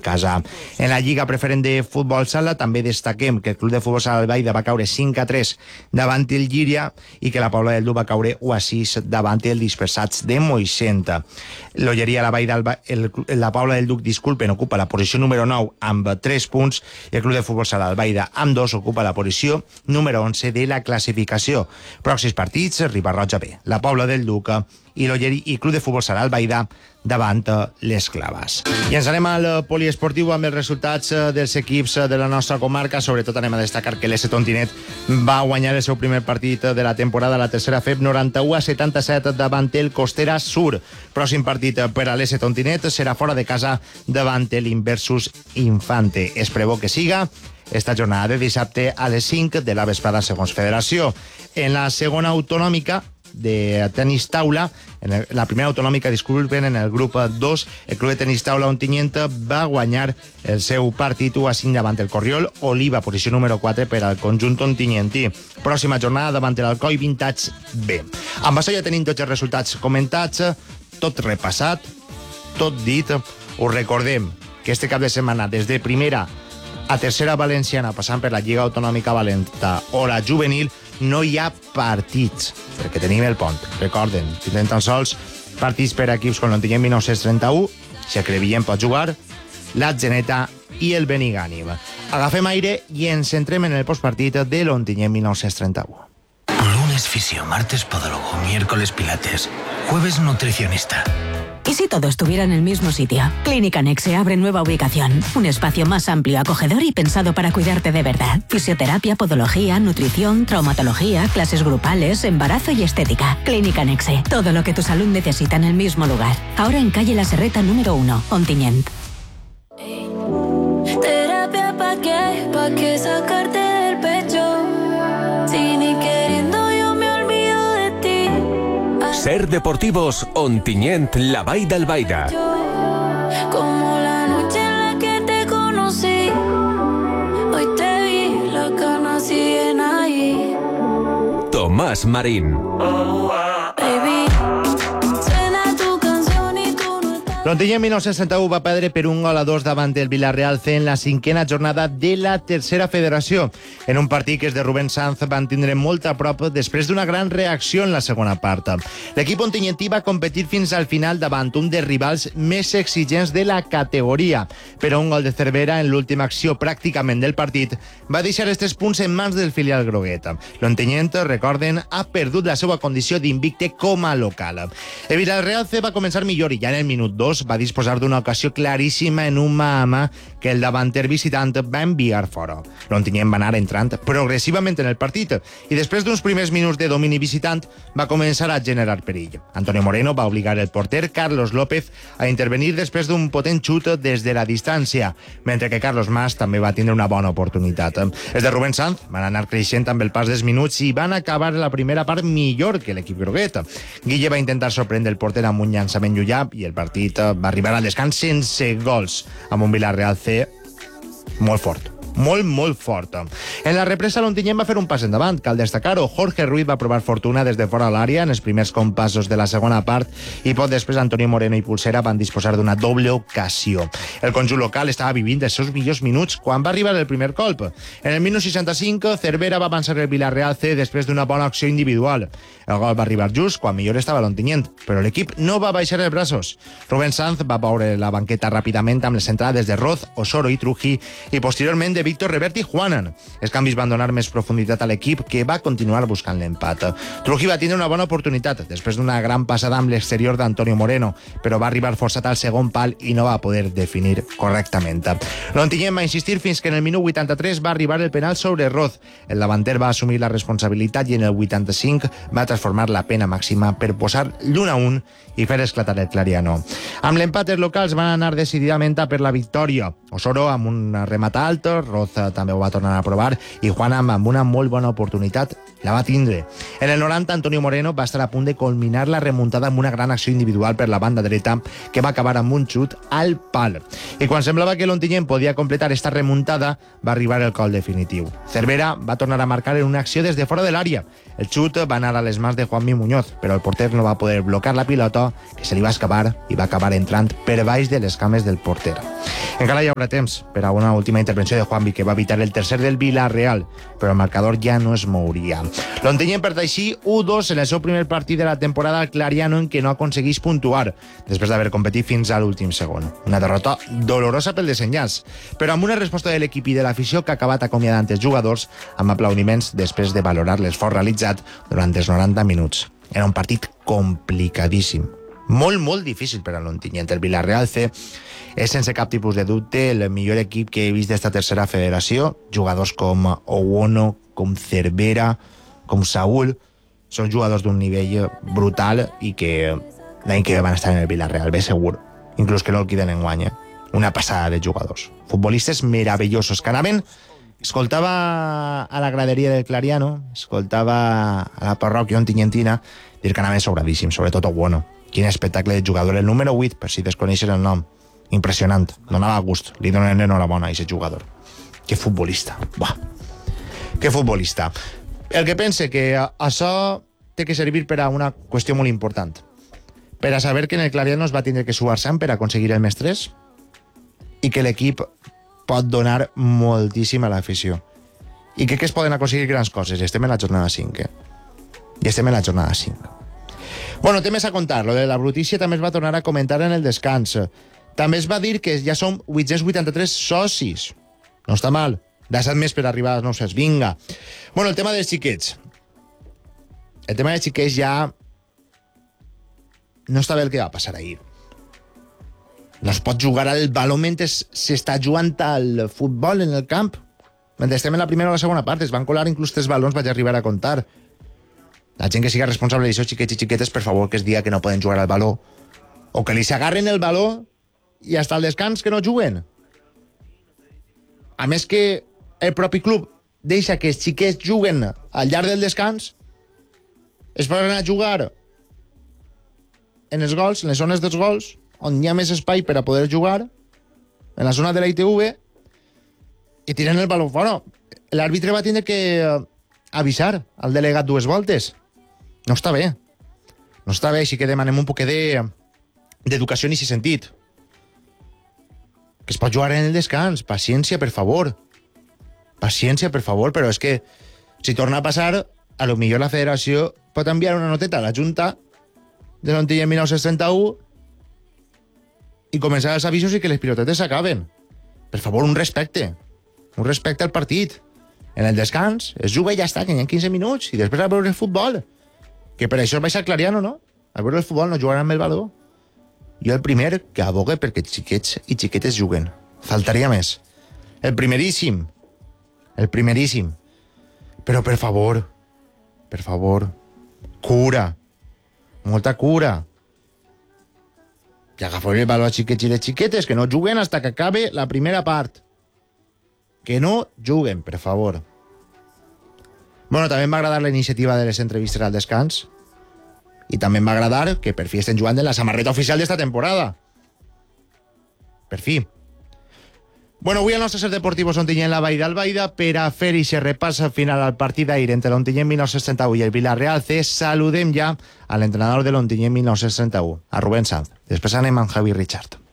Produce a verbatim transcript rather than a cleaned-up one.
casa. En la Lliga Preferent de Futbol Sala també destaquem que el Club de Futbol Sala Albaida va caure cinc a tres davant el Llíria i que la Pobla del Duc va caure u a sis davant el Dispersats de Moixent. L'Olleria Albaida, el, la Pobla del Duc, disculpen, ocupa la posició número nou amb tres punts i el Club de Futbol Sala Albaida amb dos ocupa la posició número onze de la classificació. Pròxims partits, Riba-roja B, la Pobla del Duc i l'Olleria i Club de Futbol Sala Albaida davant les claves. I ens anem al poliesportiu amb els resultats dels equips de la nostra comarca. Sobretot anem a destacar que l'S Tontinet va guanyar el seu primer partit de la temporada a la tercera F E B noranta-u a setanta-set davant el Costera Sur. Pròxim partit per a l'S Tontinet serà fora de casa davant l'Inversus Infante. Es preveu que siga esta jornada de dissabte a les cinc de la vesprada segons Federació. En la segona autonòmica de tenis taula, en el, la primera autonòmica, disculpen, en el grup dos, el Club de Tenis Taula Ontinyent va guanyar el seu partit u a cinc davant el Corriol Oliva, posició número quatre per al conjunt ontinyentí. Pròxima jornada davant l'Alcoi Vintage B. Amb això ja tenim tots els resultats comentats, tot repassat, tot dit. Us recordem que este cap de setmana, des de primera a tercera valenciana, passant per la Lliga Autonòmica Valenta o la juvenil, no hi ha partits, perquè tenim el pont. Recorden, tindrem tan sols partits per a equips com l'Ontinyent mil nou-cents trenta-u, si el Crevillent pot jugar, l'Atzeneta i el Benigànim. Agafem aire i ens centrem en el postpartit de l'Ontinyent mil nou-cents trenta-u. Lunes fisio, martes podólogo, miércoles pilates, jueves nutricionista. ¿Y si todo estuviera en el mismo sitio? Clínica Nexe abre nueva ubicación. Un espacio más amplio, acogedor y pensado para cuidarte de verdad. Fisioterapia, podología, nutrición, traumatología, clases grupales, embarazo y estética. Clínica Nexe. Todo lo que tu salud necesita en el mismo lugar. Ahora en calle La Serreta número uno, Ontinyent. Terapia pa' qué, pa' qué sacarte del pecho. Si ni queriendo yo me olvido de ti. Ser Deportivos Ontinyent, la Vall d'Albaida. Como la noche en la que te conocí. Hoy te vi, las ganas siguen ahí. Tomás Marín. Baby, suena tu canción y tú no estás. L'Ontinyent mil nou-cents trenta-u va perdre per un gol a dos davant del Villarreal C en la cinquena jornada de la tercera federació, en un partit que els de Rubén Sanz van tindre molt a prop després d'una gran reacció en la segona part. L'equip ontinyentí va competir fins al final davant un dels rivals més exigents de la categoria, però un gol de Cervera en l'última acció pràcticament del partit va deixar estes punts en mans del filial groguet. L'Ontinyent, recorden, ha perdut la seva condició d'invicte com a local. El Villarreal C va començar millor i ja en el minut dos va disposar d'una ocasió claríssima en un mà a mà que el davanter visitant va enviar fora. L'Ontinyent va anar entrant progressivament en el partit i després d'uns primers minuts de domini visitant va començar a generar perill. Antonio Moreno va obligar el porter Carlos López a intervenir després d'un potent xut des de la distància, mentre que Carlos Mas també va tindre una bona oportunitat. Els de Rubén Sanz van anar creixent amb el pas dels minuts i van acabar la primera part millor que l'equip groguet. Guille va intentar sorprendre el porter amb un llançament llullà i el partit va arribar al descans sense gols, amb un Villarreal C molt fort. Molt, molt fort. En la represa, l'Ontinyent va fer un pas endavant. Cal destacar-ho. Jorge Ruiz va provar fortuna des de fora l'àrea en els primers compassos de la segona part i poc després Antonio Moreno i Pulsera van disposar d'una doble ocasió. El conjunt local estava vivint els seus millors minuts quan va arribar el primer colp. En el minut seixanta-cinc, Cervera va avançar el Villarreal C després d'una bona acció individual. El gol va arribar just quan millor estava l'Ontinyent, però l'equip no va baixar els braços. Rubén Sanz va veure la banqueta ràpidament amb les entrades de Roz, Osoro i Trují i posteriorment de Víctor Revert i Juanan. Els canvis van donar més profunditat a l'equip, que va continuar buscant l'empat. Trují va tindre una bona oportunitat després d'una gran passada amb l'exterior d'Antonio Moreno, però va arribar forçat al segon pal i no va poder definir correctament. L'Ontinyent va insistir fins que en el minut vuitanta-tres va arribar el penal sobre Roz. El davanter va assumir la responsabilitat i en el vuitanta-cinc va transformar la pena màxima per posar l'u a un i fer esclatar el Clariano. Amb l'empat, els locals van anar decididament a per la victòria. Osoro amb un remat alt, Roz també ho va tornar a provar i Juan amb una molt bona oportunitat la va tindre. En el noranta, Antonio Moreno va estar a punt de culminar la remuntada amb una gran acció individual per la banda dreta que va acabar amb un xut al pal. I quan semblava que l'Ontinyent podia completar esta remuntada, va arribar el gol definitiu. Cervera va tornar a marcar en una acció des de fora de l'àrea. El xut va anar a les mans de Juanmi Muñoz, però el porter no va poder blocar la pilota, que se li va escapar i va acabar entrant per baix de les cames del porter. Encara hi haurà temps per a una última intervenció de Juanmi, que va evitar el tercer del Villarreal, però el marcador ja no es mouria. L'Ontinyent perd així u dos en el seu primer partit de la temporada al Clariano, en què no aconseguís puntuar, després d'haver competit fins a l'últim segon. Una derrota dolorosa pel desenllaç, però amb una resposta de l'equip i de l'afició que ha acabat acomiadant els jugadors amb aplaudiments després de valorar l'esforç realitzat durant els noranta minuts. Era un partit complicadíssim. Molt, molt difícil per a l'Ontinyent. El Villarreal C és, sense cap tipus de dubte, el millor equip que he vist d'esta tercera federació. Jugadors com Owono, com Cervera, com Saúl, són jugadors d'un nivell brutal i que l'any que van estar en el Villarreal, bé segur. Inclús que no el queden en guany. Una passada de jugadors. Futbolistes meravellosos que anaven. Escoltava a la graderia del Clariano, escoltava a la parròquia ontinyentina dir que anaven sobradíssim, sobretot Owono. Quin espectacle de jugador. El número vuit, per si desconeixen el nom. Impressionant. Donava gust. Li donen enhorabona a aquest jugador. Que futbolista. Buah. Que futbolista. El que pense que això té que servir per a una qüestió molt important. Per a saber que en el Clariano es va tindre que suar sang per aconseguir el més tres i que l'equip pot donar moltíssim a l'afició. I crec que es poden aconseguir grans coses. Estem en la jornada cinc, eh? I estem en la jornada cinc. Bueno, té més a contar. Lo de la brutícia també es va tornar a comentar en el descans. També es va dir que ja som vuit-cents vuitanta-tres socis. No està mal. De set més per arribar als nou-cents. Vinga. Bueno, el tema dels xiquets. El tema dels xiquets ja no està bé el que va passar ahir. No es pot jugar al baló mentre s'està jugant al futbol en el camp. Mentre estem en la primera o la segona part, es van colar inclús tres balons, vaig arribar a contar. La gent que siga responsable d'això, xiquets i xiquetes, per favor, que es diga que no poden jugar al baló. O que li s'agarren el baló i hasta el descans que no juguen. A més que el propi club deixa que els xiquets juguen al llarg del descans, es poden anar a jugar en els gols, en les zones dels gols, on hi ha més espai per a poder jugar, en la zona de la I T V, i tiren el baló fora. L'àrbitre va tindre que avisar al delegat dues voltes. No està bé. No està bé, així que demanem un poquet de d'educació en aquest sentit. Que es pot jugar en el descans. Paciència, per favor. Paciència, per favor, però és que si torna a passar, a lo millor la federació pot enviar una noteta a la Junta de l'Ontinyent mil nou-cents trenta-u i començar els avisos i que les pilotetes s'acaben. Per favor, un respecte. Un respecte al partit. En el descans es juga i ja està, que hi ha quinze minuts, i després a veure el futbol. Que per això es baixa el Clariano, no? A veure el futbol, no jugaran amb el baló. Jo el primer que abogue perquè xiquets i xiquetes juguen. Faltaria més. El primeríssim. El primeríssim. Però per favor, per favor, cura. Molta cura. Que agafeu el baló a xiquets i les xiquetes, que no juguen hasta que acabe la primera part. Que no juguen, per favor. Bueno, també em va agradar la iniciativa de les entrevistes al descans i també em va agradar que per fi estem jugant en la samarreta oficial d'esta temporada. Per fi. Bueno, avui el nostre Ser Deportivo Ontinyent la Vall d'Albaida per a fer i repàs final al partit d'ahir entre l'Ontinyent mil nou-cents trenta-u i el Villarreal C. Saludem ja a l'entrenador de l'Ontinyent mil nou-cents trenta-u, a Rubén Sanz. Després anem amb Javi Richard.